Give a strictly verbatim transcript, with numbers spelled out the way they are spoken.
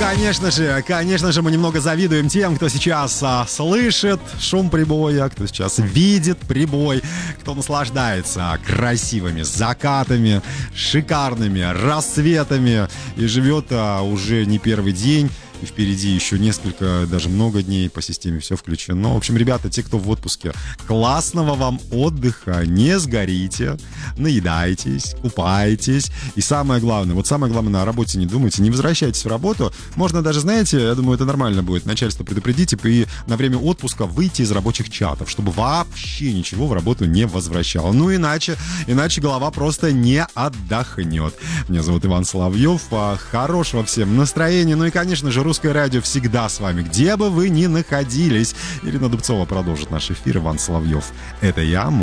Конечно же, конечно же, мы немного завидуем тем, кто сейчас а, слышит шум прибоя, кто сейчас видит прибой, кто наслаждается красивыми закатами, шикарными рассветами и живет а, уже не первый день. И впереди еще несколько, даже много дней по системе все включено. В общем, ребята, те, кто в отпуске, классного вам отдыха, не сгорите, наедайтесь, купайтесь. И самое главное, вот самое главное, на работе не думайте, не возвращайтесь в работу. Можно даже, знаете, я думаю, это нормально будет, начальство предупредите, и на время отпуска выйти из рабочих чатов, чтобы вообще ничего в работу не возвращало. Ну, иначе, иначе голова просто не отдохнет. Меня зовут Иван Соловьев. Хорошего всем настроения. Ну и, конечно же, Русское радио всегда с вами, где бы вы ни находились. Ирина Дубцова продолжит наш эфир. Иван Соловьев. Это я.